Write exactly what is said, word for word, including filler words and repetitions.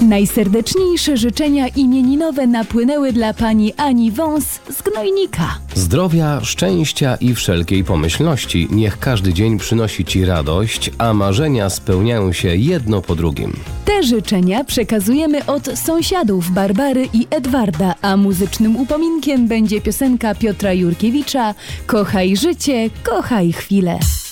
Najserdeczniejsze życzenia imieninowe napłynęły dla pani Ani Wąs z Gnojnika. Zdrowia, szczęścia i wszelkiej pomyślności. Niech każdy dzień przynosi Ci radość, a marzenia spełniają się jedno po drugim. Te życzenia przekazujemy od sąsiadów Barbary i Edwarda, a muzycznym upominkiem będzie piosenka Piotra Jurkiewicza „Kochaj życie, kochaj chwilę”.